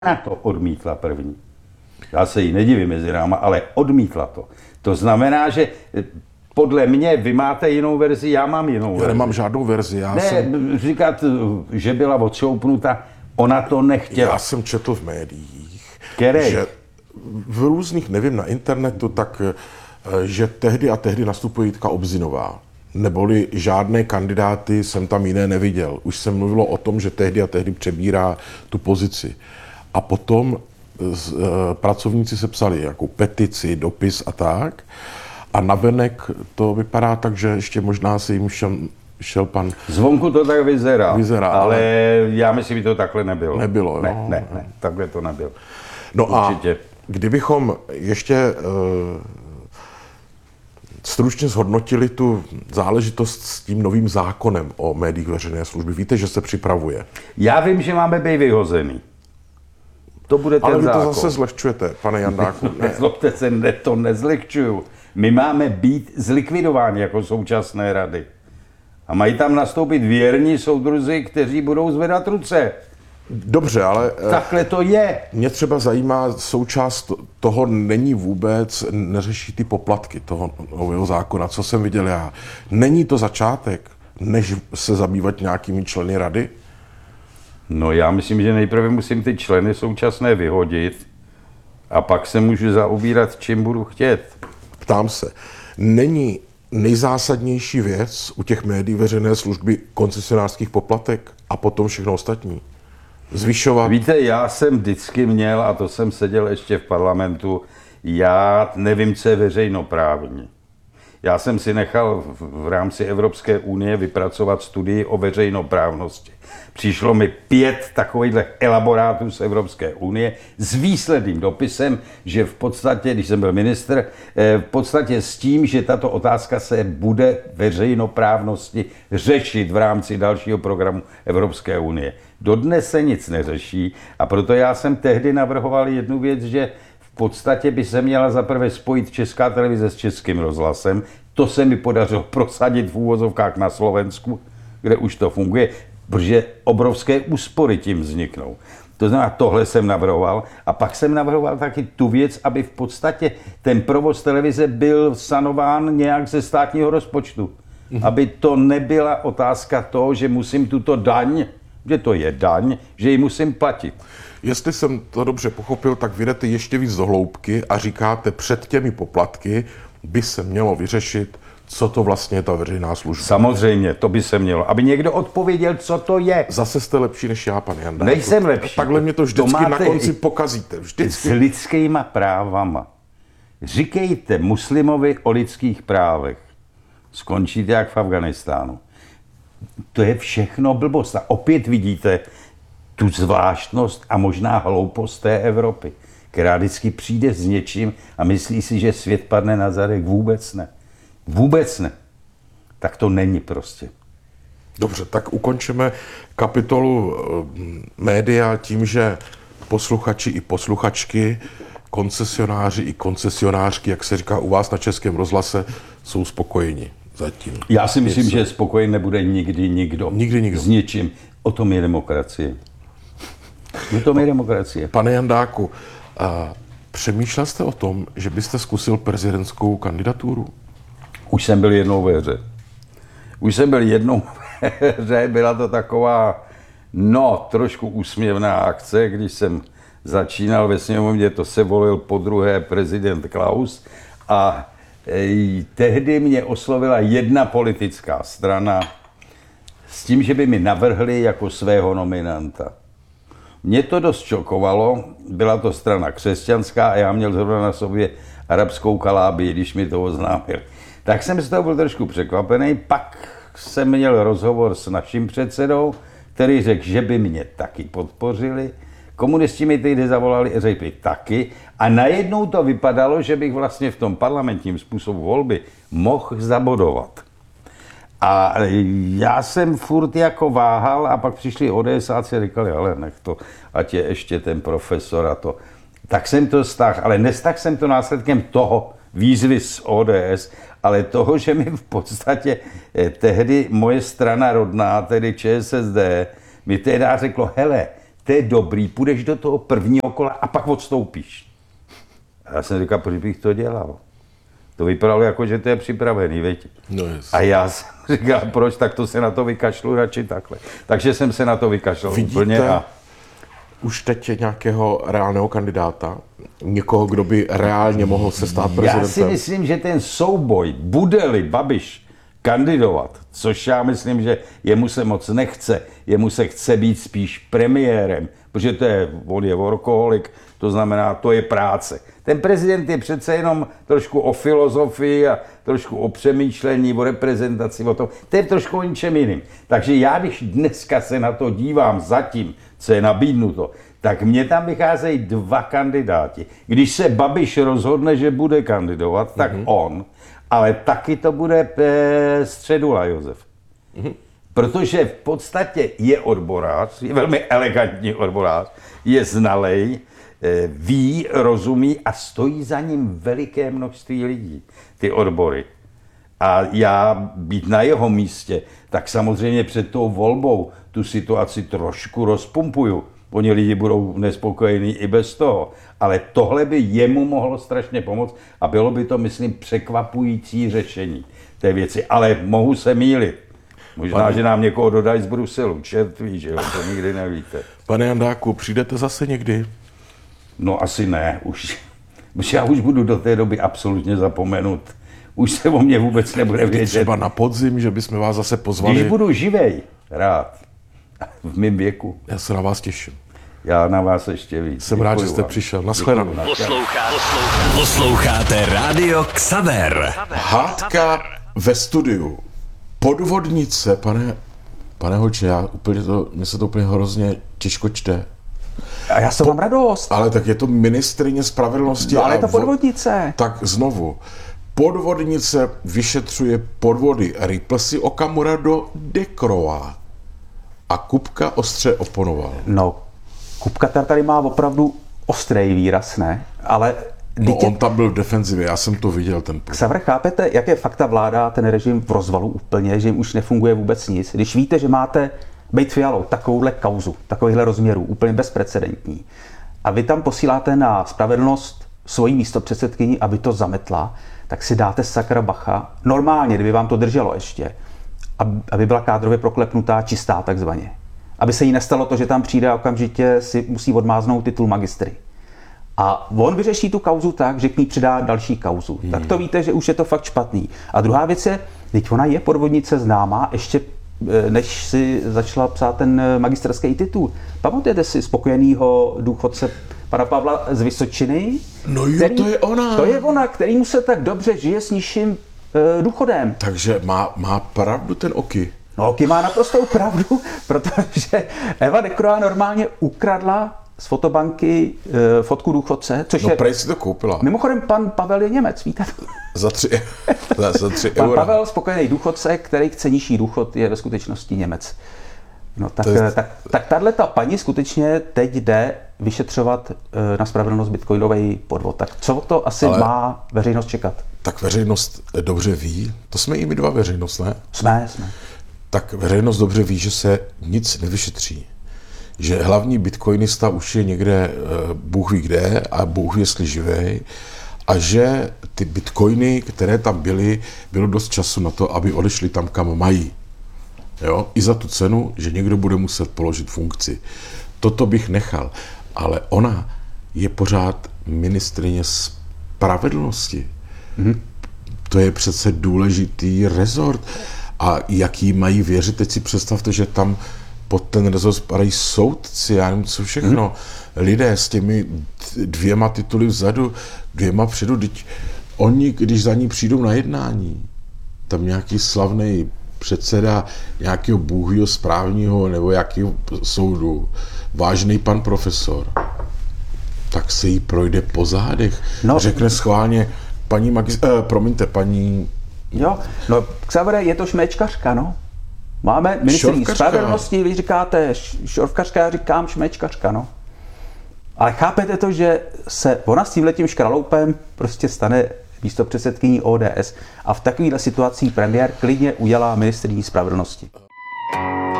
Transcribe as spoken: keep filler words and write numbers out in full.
Ona to odmítla první. Já se jí nedivím mezi náma, ale odmítla to. To znamená, že podle mě vy máte jinou verzi, já mám jinou verzi. Já nemám žádnou verzi. Já ne, jsem... říkat, že byla odšoupnuta, ona to nechtěla. Já jsem četl v médiích, Kerej. že v různých, nevím, na internetu, tak, že tehdy a tehdy nastupuje Jitka Obzinová. Neboli žádné kandidáty jsem tam jiné neviděl. Už se mluvilo o tom, že tehdy a tehdy přebírá tu pozici. A potom z, e, pracovníci se psali jako petici, dopis a tak. A navenek to vypadá tak, že ještě možná si jim šel, šel pan... Zvonku to tak vyzerá, vyzerá ale, ale já myslím, že to takhle nebylo. Nebylo, jo. Ne, ne, ne, takhle to nebylo. No Určitě. A kdybychom ještě e, stručně zhodnotili tu záležitost s tím novým zákonem o médiích veřejné služby. Víte, že se připravuje. Já vím, že máme být vyhozený. To bude ten Ale vy zákon. to zase zlehčujete, pane Jandáku. Nezlobte se, ne, to nezlehčuju. My máme být zlikvidováni jako současné rady. A mají tam nastoupit věrní soudruzi, kteří budou zvedat ruce. Dobře, ale... Takhle to je. Mě třeba zajímá, součást toho není vůbec, neřeší ty poplatky toho nového zákona, co jsem viděl já. Není to začátek, než se zabývat nějakými členy rady? No já myslím, že nejprve musím ty členy současné vyhodit a pak se můžu zaobírat, čím budu chtět. Ptám se, není nejzásadnější věc u těch médií veřejné služby koncesionářských poplatek a potom všechno ostatní? Zvyšovat? Víte, já jsem vždycky měl, a to jsem seděl ještě v parlamentu, já nevím, co je veřejnoprávní. Já jsem si nechal v rámci Evropské unie vypracovat studii o veřejnoprávnosti. Přišlo mi pět takovýchhle elaborátů z Evropské unie s výsledným dopisem, že v podstatě, když jsem byl ministr, v podstatě s tím, že tato otázka se bude veřejnoprávnosti řešit v rámci dalšího programu Evropské unie. Dodnes se nic neřeší a proto já jsem tehdy navrhoval jednu věc, že v podstatě by se měla zaprvé spojit Česká televize s Českým rozhlasem. To se mi podařilo prosadit v úvozovkách na Slovensku, kde už to funguje, protože obrovské úspory tím vzniknou. To znamená, tohle jsem navrhoval a pak jsem navrhoval taky tu věc, aby v podstatě ten provoz televize byl sanován nějak ze státního rozpočtu. Mhm. Aby to nebyla otázka toho, že musím tuto daň, že to je daň, že ji musím platit. Jestli jsem to dobře pochopil, tak vy jdete ještě víc do hloubky a říkáte, před těmi poplatky by se mělo vyřešit, co to vlastně je ta veřejná služba. Samozřejmě, to by se mělo. Aby někdo odpověděl, co to je. Zase jste lepší než já, pan Jandák. Nejsem lepší. Takhle mě to vždycky to na konci pokazíte. Vždycky. S lidskýma právama. Říkejte muslimovi o lidských právech. Skončíte jak v Afganistánu. To je všechno blbost. A opět vidíte tu zvláštnost a možná hloupost té Evropy, která vždycky přijde s něčím a myslí si, že svět padne na zadek. Vůbec ne. Vůbec ne. Tak to není prostě. Dobře, tak ukončíme kapitolu média tím, že posluchači i posluchačky, koncesionáři i koncesionářky, jak se říká u vás na Českém rozhlase, jsou spokojeni zatím. Já si myslím, Něco. že spokojen nebude nikdy nikdo. Nikdy nikdo. S ničím. O tom je demokracie. O tom je demokracie. Pane Jandáku, a přemýšlel jste o tom, že byste zkusil prezidentskou kandidaturu? Už jsem byl jednou ve hře. Už jsem byl jednou ve hře, byla to taková, no, trošku úsměvná akce, když jsem začínal ve sněmovně, to se volil podruhé prezident Klaus a e, tehdy mě oslovila jedna politická strana s tím, že by mi navrhli jako svého nominanta. Mě to dost šokovalo, byla to strana křesťanská a já měl zrovna na sobě arabskou kalábii, když mi to oznámil. Tak jsem z toho byl trošku překvapený, pak jsem měl rozhovor s naším předsedou, který řekl, že by mě taky podpořili. Komunisti mi tehdy zavolali a řekli taky a najednou to vypadalo, že bych vlastně v tom parlamentním způsobu volby mohl zabodovat. A já jsem furt jako váhal a pak přišli ODSáci a říkali, ale nech to, ať je ještě ten profesor a to. Tak jsem to stáhl, ale nestáhl jsem to následkem toho výzvy z O D S, ale toho, že mi v podstatě tehdy moje strana rodná, tedy ČSSD, mi tehdy řeklo, hele, to je dobrý, půjdeš do toho prvního kola a pak odstoupíš. A já jsem říkal, proč bych to dělal? To vypadalo jako, že to je připravený, viď? No yes. A já jsem říkal, proč, tak to se na to vykašlu radši takhle. Takže jsem se na to vykašlal úplně. A... už teď nějakého reálného kandidáta? Někoho, kdo by reálně mohl se stát prezidentem? Já si myslím, že ten souboj, bude-li Babiš kandidovat, což já myslím, že jemu se moc nechce, jemu se chce být spíš premiérem, protože to je, on je workoholik, to znamená, to je práce. Ten prezident je přece jenom trošku o filozofii a trošku o přemýšlení, o reprezentaci, o tom. To je trošku o ničem jiným. Takže já, když dneska se na to dívám zatím, co je nabídnuto, tak mně tam vycházejí dva kandidáti. Když se Babiš rozhodne, že bude kandidovat, tak mm-hmm. on, ale taky to bude Středula Josef. Mm-hmm. Protože v podstatě je odborář, je velmi elegantní odborář, je znalej, ví, rozumí a stojí za ním veliké množství lidí, ty odbory. A já být na jeho místě, tak samozřejmě před tou volbou tu situaci trošku rozpumpuju. Oni lidi budou nespokojení i bez toho. Ale tohle by jemu mohlo strašně pomoct a bylo by to, myslím, překvapující řešení té věci. Ale mohu se mýlit. Možná, pane, že nám někoho dodají z Bruselu. Čert ví, že jo, to nikdy nevíte. Pane Jandáku, přijdete zase někdy? No asi ne, už, už já už budu do té doby absolutně zapomenut. Už se o mě vůbec nebude vědět. Třeba na podzim, že bychom vás zase pozvali. Když budu živej, rád, v mém věku. Já se na vás těším. Já na vás ještě víc. Jsem rád, že jste přišel. Naschledanou. Poslouchá, poslouchá, posloucháte Rádio Xaver. Hádka ve studiu. Podvodnice, pane, pane Hoče, já úplně to, mně se to úplně hrozně těžko čte. A já jsem po, mám radost. Ale tak je to ministryně spravedlnosti. No, ale je to podvodnice. Tak znovu. Podvodnice vyšetřuje podvody. Rýpl si Okamura do Dekroa. A Kupka ostře oponoval. No, Kupka tady má opravdu ostrý výraz, ne? Ale... No on tam byl v defenzivě, já jsem to viděl, ten podvod. Xaver, chápete, jak je fakta vláda ten režim v rozvalu úplně, že jim už nefunguje vůbec nic? Když víte, že máte Bejt Fialou takovouhle kauzu, takovýchhle rozměrů, úplně bezprecedentní, a vy tam posíláte na spravedlnost svoji místopředsedkyni, aby to zametla, tak si dáte sakra bacha, normálně, kdyby vám to drželo ještě, aby byla kádrově proklepnutá, čistá takzvaně. Aby se jí nestalo to, že tam přijde a okamžitě si musí odmáznout titul magistry. A on vyřeší tu kauzu tak, že k ní přidá další kauzu. Hmm. Tak to víte, že už je to fakt špatný. A druhá věc je, teď ona je podvodnice známá, ještě než si začala psát ten magisterský titul. Pamatujete si spokojenýho důchodce pana Pavla z Vysočiny? No jo, který, to je ona. To je ona, který mu se tak dobře žije s nižším e, důchodem. Takže má, má pravdu ten Oky. No Oky má naprostou pravdu, protože Eva Dekroa normálně ukradla z fotobanky e, fotku důchodce, což no, je... No prej si to koupila. Mimochodem pan Pavel je Němec, víte to? Za tři, za, za tři pan eura. Pan Pavel, spokojený důchodce, který chce nižší důchod, je ve skutečnosti Němec. No tak, je... tak, tak tato paní skutečně teď jde vyšetřovat e, na spravedlnost bitcoinový podvod. Tak co to asi Ale... má veřejnost čekat? Tak veřejnost dobře ví, to jsme i my dva veřejnost, ne? Jsme, jsme. Tak veřejnost dobře ví, že se nic nevyšetří. Že hlavní bitcoinista už je někde Bůh ví kde a Bůh ví, jestli živej, a že ty bitcoiny, které tam byly, bylo dost času na to, aby odešli tam, kam mají. Jo? I za tu cenu, že někdo bude muset položit funkci. Toto bych nechal. Ale ona je pořád ministryně spravedlnosti. Mm-hmm. To je přece důležitý rezort. A jaký mají věřit? Teď si představte, že tam pod ten rezort spadají soudci, já nevím, co všechno. Hmm. Lidé s těmi dvěma tituly vzadu, dvěma předu, teď oni, když za ní přijdou na jednání, tam nějaký slavný předseda nějakého bůhýho správního nebo jakého soudu, vážný pan profesor, tak se jí projde po zádech. No. Řekne schválně, paní magis... Eh, promiňte, paní... Jo, no, Xavere, je to šméčkařka, no. Máme ministryní spravedlnosti, vy říkáte šorvkařka, já říkám šméčkařka, no. Ale chápete to, že se ona s tímhletím škraloupem prostě stane místopředsedkyní O D S a v takovéhle situaci premiér klidně udělá ministryní spravedlnosti.